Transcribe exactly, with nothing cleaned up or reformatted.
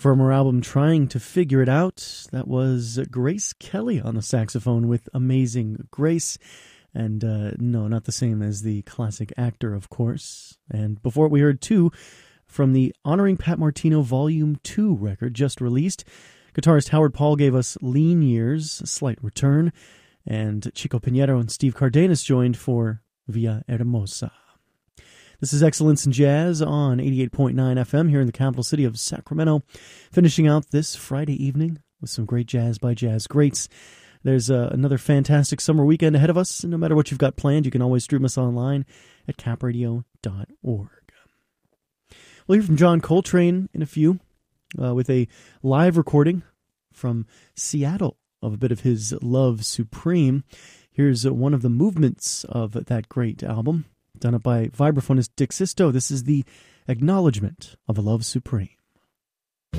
From her album Trying to Figure It Out, that was Grace Kelly on the saxophone with Amazing Grace. And uh, no, not the same as the classic Actor, of course. And before it, we heard two from the Honoring Pat Martino Volume two record just released. Guitarist Howard Paul gave us Lean Years, Slight Return. And Chico Pinheiro and Steve Cardenas joined for Via Hermosa. This is Excellence in Jazz on eighty-eight point nine F M here in the capital city of Sacramento, finishing out this Friday evening with some great jazz by jazz greats. There's uh, another fantastic summer weekend ahead of us. No matter what you've got planned, you can always stream us online at cap radio dot org. We'll hear from John Coltrane in a few uh, with a live recording from Seattle of a bit of his Love Supreme. Here's uh, one of the movements of that great album, done up by vibraphonist Dick Sisto. This is the Acknowledgement of a Love Supreme.